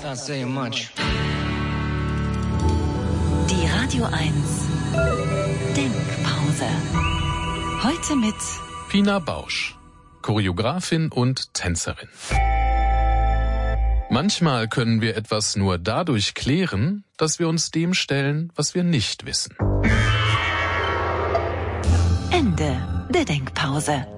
Not saying much. Die Radio 1 Denkpause. Heute mit Pina Bausch, Choreografin und Tänzerin. Manchmal können wir etwas nur dadurch klären, dass wir uns dem stellen, was wir nicht wissen. Ende der Denkpause.